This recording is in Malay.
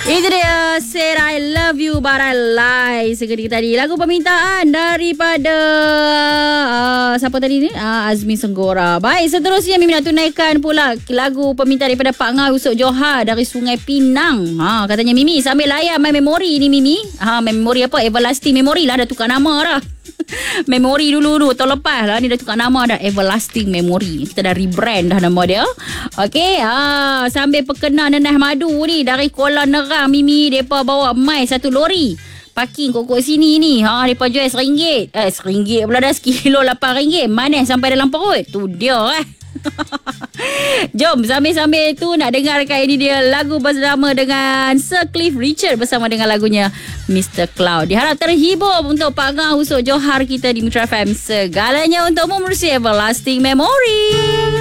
Itu dia Said I Love You But I Lie seketika tadi. Lagu permintaan daripada siapa tadi ni? Azmi Senggora. Baik, seterusnya Mimi nak tunaikan pula lagu permintaan daripada Pak Ngah Yusof Johar dari Sungai Pinang. Katanya Mimi sambil layan My Memory ni Mimi. My Memory apa? Everlasting Memory lah, dah tukar nama dah. Memory dulu tahun lepas lah, ni dah tukar nama dah, Everlasting Memory. Kita dah rebrand dah nama dia. Okey, sambil perkena Nenah Madu ni dari Kuala Nerang Mimi, depa bawa mai satu lori parking kokok sini ni. Depa jual RM1. RM1 pula dah, sekilo RM8. Manis sampai dalam perut. Tu dia Jom sambil-sambil tu nak dengarkan ini dia lagu bersama dengan Sir Cliff Richard bersama dengan lagunya Mr. Cloud. Diharap terhibur untuk Pak Ngah Yusof Johar kita di Mitra FM. Segalanya untuk memerusi Everlasting Memory.